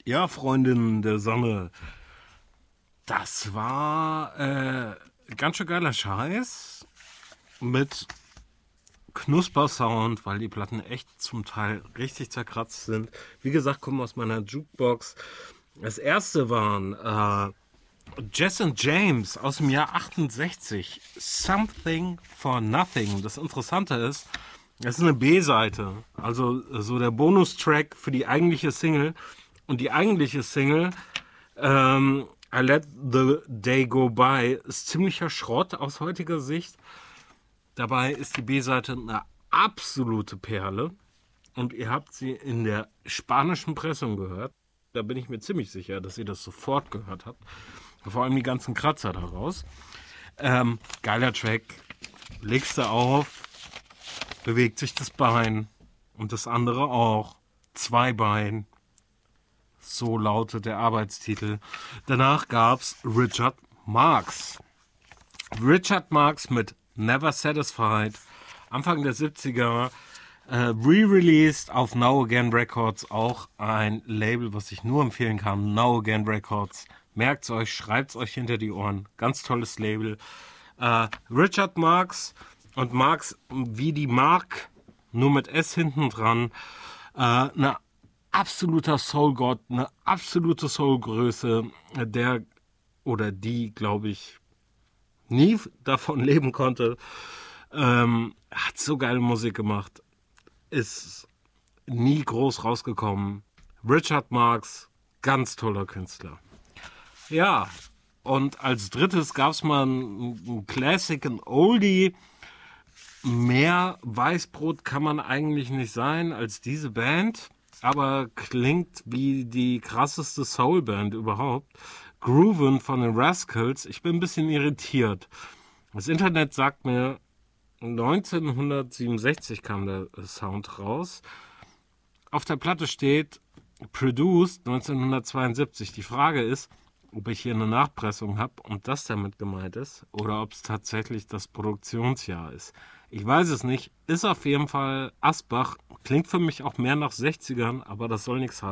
Ja, Freundin der Sonne, das war ganz schön geiler Scheiß mit Knusper-Sound, weil die Platten echt zum Teil richtig zerkratzt sind. Wie gesagt, kommen aus meiner Jukebox. Das erste waren Jess and James aus dem Jahr 68. Something for Nothing. Das Interessante ist, das ist eine B-Seite, also so der Bonustrack für die eigentliche Single. Und die eigentliche Single, I Let the Day Go By, ist ziemlicher Schrott aus heutiger Sicht. Dabei ist die B-Seite eine absolute Perle. Und ihr habt sie in der spanischen Pressung gehört. Da bin ich mir ziemlich sicher, dass ihr das sofort gehört habt. Vor allem die ganzen Kratzer daraus. Geiler Track. Legst du auf, bewegt sich das Bein und das andere auch. Zwei Bein. So lautet der Arbeitstitel. Danach gab's Richard Marx. Richard Marx mit Never Satisfied. Anfang der 70er. Re-released auf Now Again Records. Auch ein Label, was ich nur empfehlen kann. Now Again Records. Merkt's euch, schreibt's euch hinter die Ohren. Ganz tolles Label. Richard Marx und Marx wie die Mark, nur mit S hinten dran. Eine absoluter Soul-Gott, eine absolute Soul-Größe, der oder die, glaube ich, nie davon leben konnte. Hat so geile Musik gemacht. Ist nie groß rausgekommen. Richard Marx, ganz toller Künstler. Ja, und als drittes gab es mal ein Classic, ein Oldie. Mehr Weißbrot kann man eigentlich nicht sein als diese Band, aber klingt wie die krasseste Soulband überhaupt. Groovin von den Rascals. Ich bin ein bisschen irritiert. Das Internet sagt mir, 1967 kam der Sound raus. Auf der Platte steht Produced 1972. Die Frage ist, ob ich hier eine Nachpressung habe und das damit gemeint ist oder ob es tatsächlich das Produktionsjahr ist. Ich weiß es nicht. Ist auf jeden Fall Asbach. Klingt für mich auch mehr nach 60ern, aber das soll nichts heißen.